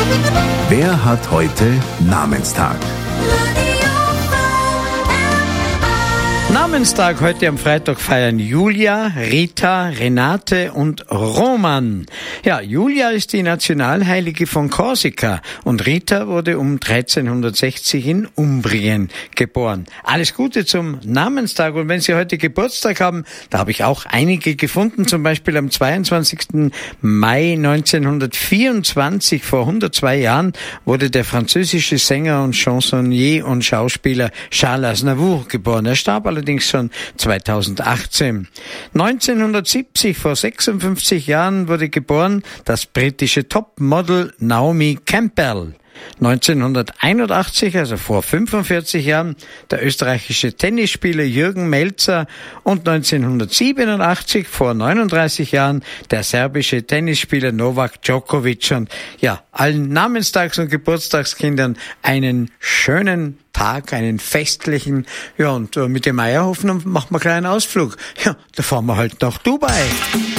Wer hat heute Namenstag? Namenstag heute am Freitag feiern Julia, Rita, Renate und Roman. Ja, Julia ist die Nationalheilige von Korsika und Rita wurde um 1360 in Umbrien geboren. Alles Gute zum Namenstag, und wenn Sie heute Geburtstag haben, da habe ich auch einige gefunden, zum Beispiel am 22. Mai 1924, vor 102 Jahren, wurde der französische Sänger und Chansonnier und Schauspieler Charles Aznavour geboren. Er starb allerdings schon 2018. 1970, vor 56 Jahren, wurde geboren das britische Topmodel Naomi Campbell. 1981, also vor 45 Jahren, der österreichische Tennisspieler Jürgen Melzer, und 1987, vor 39 Jahren, der serbische Tennisspieler Novak Djokovic. Und ja, allen Namenstags- und Geburtstagskindern einen schönen Tag, einen festlichen. Ja, und mit dem Eierhofen machen wir einen kleinen Ausflug. Ja, da fahren wir halt nach Dubai.